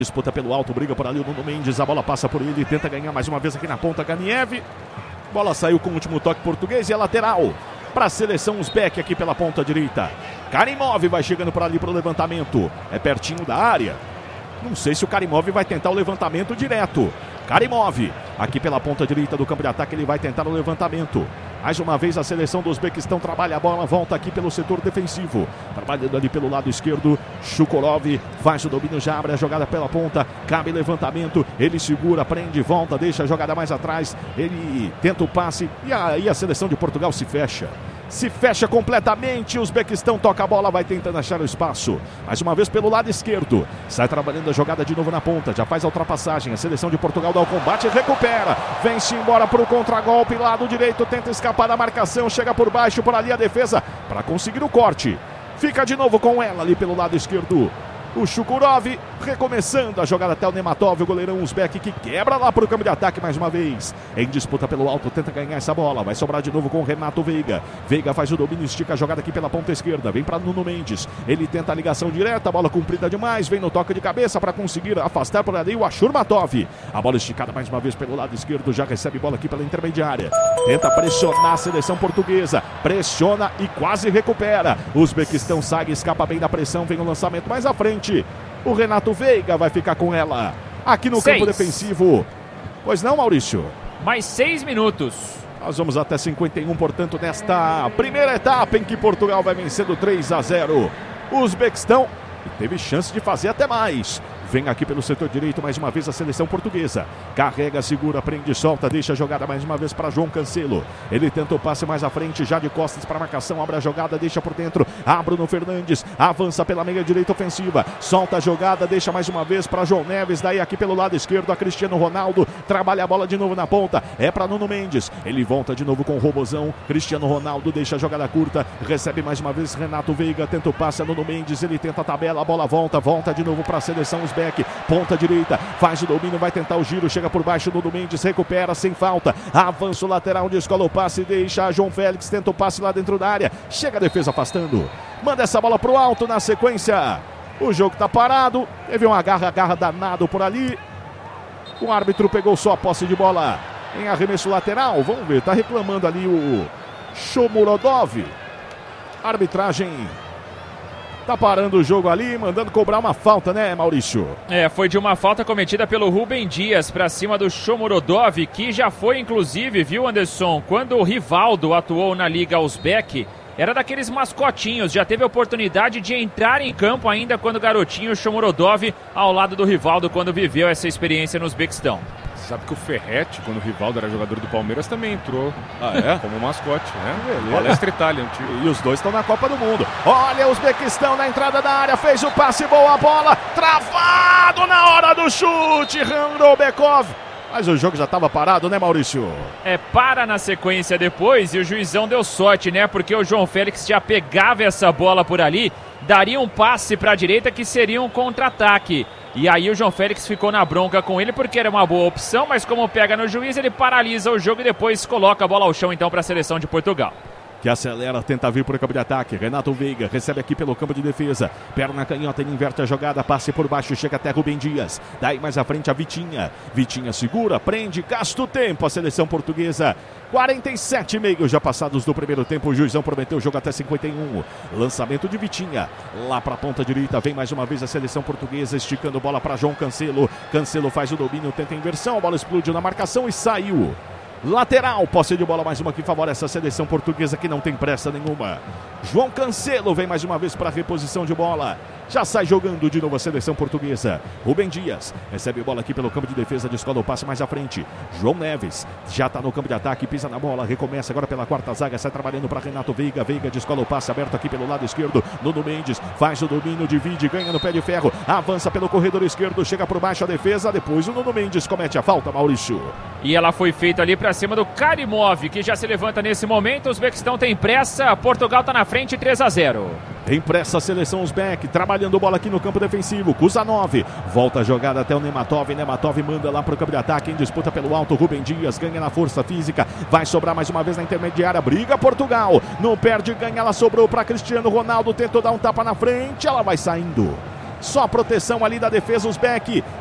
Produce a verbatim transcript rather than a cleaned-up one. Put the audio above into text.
Disputa pelo alto, briga por ali o Nuno Mendes, a bola passa por ele, tenta ganhar mais uma vez aqui na ponta, Ganiev. Bola saiu com o último toque português e é lateral para a seleção Uzbek aqui pela ponta direita. Karimov vai chegando por ali para o levantamento, é pertinho da área. Não sei se o Karimov vai tentar o levantamento direto. Karimov, aqui pela ponta direita do campo de ataque, ele vai tentar o levantamento. Mais uma vez a seleção do Uzbequistão trabalha a bola, volta aqui pelo setor defensivo. Trabalhando ali pelo lado esquerdo, Shukurov faz o domínio, já abre a jogada pela ponta. Cabe levantamento, ele segura, prende, volta, deixa a jogada mais atrás. Ele tenta o passe e aí a seleção de Portugal se fecha. Se fecha completamente, o Uzbequistão toca a bola, vai tentando achar o espaço. Mais uma vez pelo lado esquerdo. Sai trabalhando a jogada de novo na ponta, já faz a ultrapassagem. A seleção de Portugal dá o combate e recupera. Vem-se embora para o contragolpe, lado direito, tenta escapar da marcação. Chega por baixo, por ali a defesa para conseguir o corte. Fica de novo com ela ali pelo lado esquerdo. O Shukurov recomeçando a jogada até o Nematov, o goleirão Uzbek que quebra lá para o campo de ataque mais uma vez. Em disputa pelo alto, tenta ganhar essa bola. Vai sobrar de novo com o Renato Veiga. Veiga faz o domínio, estica a jogada aqui pela ponta esquerda. Vem para Nuno Mendes. Ele tenta a ligação direta, a bola comprida demais. Vem no toque de cabeça para conseguir afastar por ali o Ashurmatov. A bola esticada mais uma vez pelo lado esquerdo. Já recebe bola aqui pela intermediária. Tenta pressionar a seleção portuguesa. Pressiona e quase recupera. O Uzbequistão sai, escapa bem da pressão. Vem o lançamento mais à frente. O Renato Veiga vai ficar com ela aqui no seis. Campo defensivo. Pois não, Maurício? Mais seis minutos. Nós vamos até cinquenta e um, portanto, nesta primeira etapa em que Portugal vai vencendo três a zero. O Uzbequistão teve chance de fazer até mais. Vem aqui pelo setor direito mais uma vez a seleção portuguesa. Carrega, segura, prende, solta, deixa a jogada mais uma vez para João Cancelo. Ele tenta o passe mais à frente, já de costas para a marcação, abre a jogada, deixa por dentro. A Bruno Fernandes, avança pela meia direita ofensiva. Solta a jogada, deixa mais uma vez para João Neves. Daí aqui pelo lado esquerdo a Cristiano Ronaldo. Trabalha a bola de novo na ponta. É para Nuno Mendes. Ele volta de novo com o Robozão. Cristiano Ronaldo deixa a jogada curta. Recebe mais uma vez Renato Veiga. Tenta o passe a Nuno Mendes. Ele tenta a tabela, a bola volta. Volta de novo para a seleção Uzbek. Ponta direita, faz o domínio, vai tentar o giro, chega por baixo, Nuno Mendes recupera sem falta, avança o lateral, descola o passe, deixa João Félix, tenta o passe lá dentro da área, chega a defesa afastando, manda essa bola pro alto na sequência, o jogo tá parado, teve um agarra-agarra danado por ali, o árbitro pegou só a posse de bola em arremesso lateral, vamos ver, tá reclamando ali o Shomurodov, arbitragem tá parando o jogo ali, mandando cobrar uma falta, né, Maurício? É, foi de uma falta cometida pelo Rubem Dias pra cima do Shomurodov, que já foi, inclusive, viu, Anderson, quando o Rivaldo atuou na Liga Uzbek, era daqueles mascotinhos, já teve a oportunidade de entrar em campo ainda quando garotinho, o Shomurodov, ao lado do Rivaldo, quando viveu essa experiência no Uzbequistão. Sabe que o Ferretti, quando o Rivaldo era jogador do Palmeiras, também entrou ah, é? como mascote, né? Palestra Itália. E os dois estão na Copa do Mundo. Olha o Uzbequistão na entrada da área, fez o passe, boa bola, travado na hora do chute, Randobekov. Mas o jogo já estava parado, né, Maurício? É, para na sequência depois e o juizão deu sorte, né? Porque o João Félix já pegava essa bola por ali, daria um passe para a direita que seria um contra-ataque. E aí o João Félix ficou na bronca com ele porque era uma boa opção, mas como pega no juiz, ele paralisa o jogo e depois coloca a bola ao chão então para a seleção de Portugal. Que acelera, tenta vir por campo de ataque. Renato Veiga recebe aqui pelo campo de defesa. Perna canhota, ele inverte a jogada, passe por baixo, chega até Rubem Dias. Daí mais à frente a Vitinha. Vitinha segura, prende, gasta o tempo a seleção portuguesa. quarenta e sete e meio já passados do primeiro tempo. O juizão prometeu o jogo até cinquenta e um. Lançamento de Vitinha. Lá para a ponta direita vem mais uma vez a seleção portuguesa, esticando bola para João Cancelo. Cancelo faz o domínio, tenta a inversão. A bola explodiu na marcação e saiu. Lateral, posse de bola mais uma que favorece a seleção portuguesa que não tem pressa nenhuma. João Cancelo vem mais uma vez para a reposição de bola. Já sai jogando de novo a seleção portuguesa. Rubem Dias recebe bola aqui pelo campo de defesa, descola o passe mais à frente. João Neves já está no campo de ataque, pisa na bola, recomeça agora pela quarta zaga, sai trabalhando para Renato Veiga. Veiga descola o passe aberto aqui pelo lado esquerdo. Nuno Mendes faz o domínio, divide, ganha no pé de ferro, avança pelo corredor esquerdo, chega por baixo a defesa. Depois o Nuno Mendes comete a falta, Maurício. E ela foi feita ali para cima do Karimov, que já se levanta nesse momento. O Uzbequistão tem pressa, Portugal está na frente, três a zero. Tem pressa a seleção Uzbek, trabalhando bola aqui no campo defensivo, Kuzanov, volta a jogada até o Nematov, Nematov manda lá para o campo de ataque, em disputa pelo alto, Rubem Dias ganha na força física, vai sobrar mais uma vez na intermediária, briga Portugal, não perde, ganha, ela sobrou para Cristiano Ronaldo, tentou dar um tapa na frente, ela vai saindo. Só proteção ali da defesa, os back.